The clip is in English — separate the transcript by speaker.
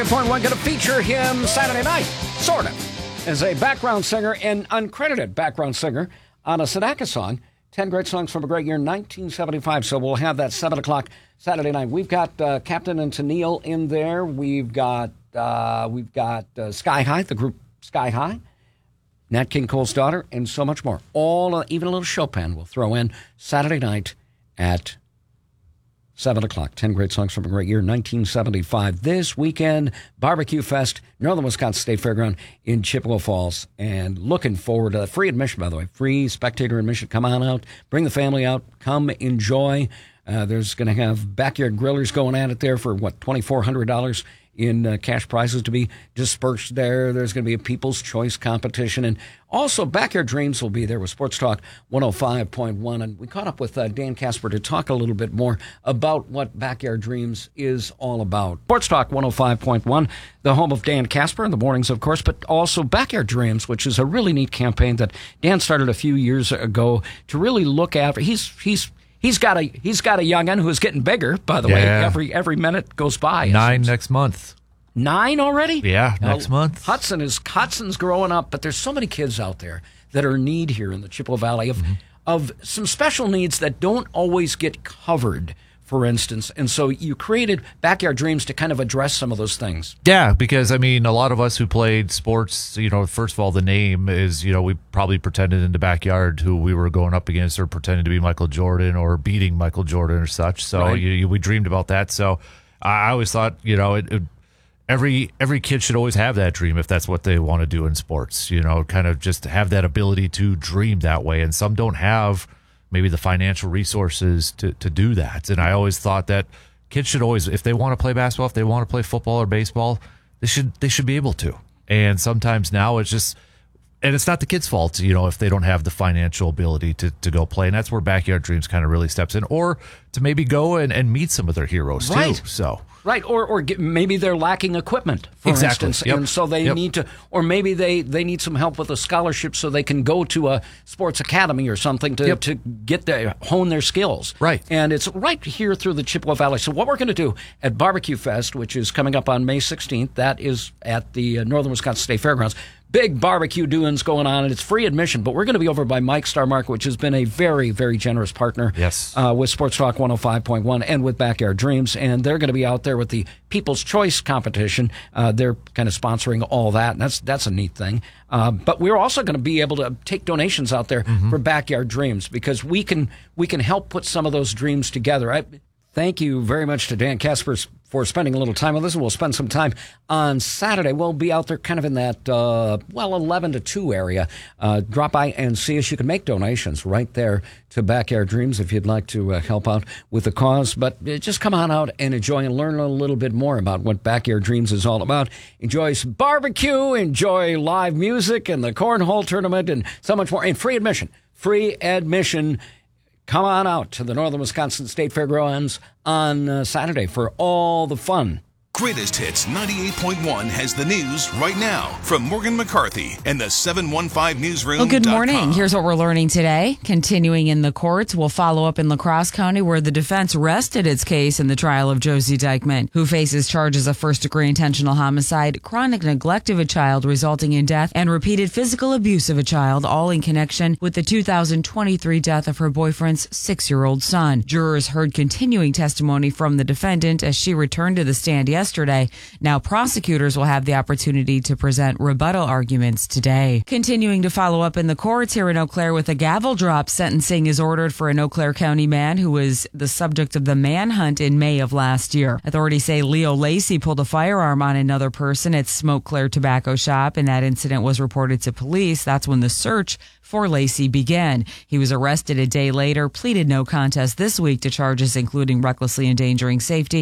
Speaker 1: Point one going to feature him Saturday night, sort of, as a background singer and uncredited background singer on a Sedaka song. 10 great songs from a great year, 1975. So we'll have that 7 o'clock Saturday night. We've got Captain and Tennille in there. We've got Sky High, the group Sky High, Nat King Cole's daughter, and so much more. All, even a little Chopin we'll throw in Saturday night at 7 o'clock. 10 great songs from a great year, 1975. This weekend, Barbecue Fest, Northern Wisconsin State Fairground in Chippewa Falls. And looking forward to that. Free admission, by the way. Free spectator admission. Come on out. Bring the family out. Come enjoy. There's going to have backyard grillers going at it there for, $2,400 in cash prizes to be dispersed there. There's going to be a People's Choice competition. And also, Backyard Dreams will be there with Sports Talk 105.1. And we caught up with Dan Casper to talk a little bit more about what Backyard Dreams is all about. Sports Talk 105.1, the home of Dan Casper in the mornings, of course, but also Backyard Dreams, which is a really neat campaign that Dan started a few years ago to really look after. He's got a young'un who's getting bigger, by the way. Every minute goes by.
Speaker 2: 9 next month.
Speaker 1: 9 already?
Speaker 2: Yeah, next month.
Speaker 1: Hudson's growing up, but there's so many kids out there that are in need here in the Chippewa Valley of some special needs that don't always get covered, for instance. And so you created Backyard Dreams to kind of address some of those things.
Speaker 2: Yeah, because, a lot of us who played sports, first of all, the name is, we probably pretended in the backyard who we were going up against or pretended to be Michael Jordan or beating Michael Jordan or such. So
Speaker 1: right.
Speaker 2: We dreamed about that. So I always thought, every kid should always have that dream if that's what they want to do in sports, kind of just have that ability to dream that way. And some don't have maybe the financial resources to do that. And I always thought that kids should always, if they want to play basketball, if they want to play football or baseball, they should be able to. And sometimes now it's just, and it's not the kid's fault, if they don't have the financial ability to go play. And that's where Backyard Dreams kind of really steps in, or to maybe go and meet some of their heroes too. So.
Speaker 1: Right, or maybe they're lacking equipment, for instance, and so they need to, or maybe they need some help with a scholarship so they can go to a sports academy or something to get hone their skills.
Speaker 2: Right.
Speaker 1: And it's right here through the Chippewa Valley. So what we're going to do at Barbecue Fest, which is coming up on May 16th, that is at the Northern Wisconsin State Fairgrounds. Big barbecue doings going on, and it's free admission, but we're going to be over by Mike Star Market, which has been a very, very generous partner with Sports Talk 105.1 and with Backyard Dreams, and they're going to be out there with the People's Choice competition. They're kind of sponsoring all that, and that's a neat thing. But we're also going to be able to take donations out there for Backyard Dreams, because we can help put some of those dreams together. Thank you very much to Dan Casper for spending a little time with us, and we'll spend some time on Saturday. We'll be out there kind of in that, 11 to 2 area. Drop by and see us. You can make donations right there to Backyard Dreams if you'd like to help out with the cause. But just come on out and enjoy and learn a little bit more about what Backyard Dreams is all about. Enjoy some barbecue, enjoy live music and the cornhole tournament and so much more. And free admission. Free admission. Come on out to the Northern Wisconsin State Fairgrounds on Saturday for all the fun.
Speaker 3: Greatest Hits 98.1 has the news right now from Morgan McCarthy and the 715 Newsroom.
Speaker 4: Well, good morning. Here's what we're learning today. Continuing in the courts, we'll follow up in La Crosse County, where the defense rested its case in the trial of Josie Dykman, who faces charges of first-degree intentional homicide, chronic neglect of a child resulting in death, and repeated physical abuse of a child, all in connection with the 2023 death of her boyfriend's 6-year-old son. Jurors heard continuing testimony from the defendant as she returned to the stand yesterday. Now prosecutors will have the opportunity to present rebuttal arguments today. Continuing to follow up in the courts here in Eau Claire with a gavel drop, sentencing is ordered for an Eau Claire County man who was the subject of the manhunt in May of last year. Authorities say Leo Lacey pulled a firearm on another person at Smoke Claire Tobacco Shop, and that incident was reported to police. That's when the search for Lacey began. He was arrested a day later, pleaded no contest this week to charges including recklessly endangering safety